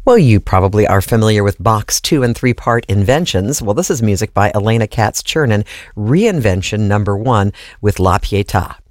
Well, you probably are familiar with Bach's 2 and 3-part inventions. Well, this is music by Elena Katz-Chernin, Reinvention number 1 with La Pietà.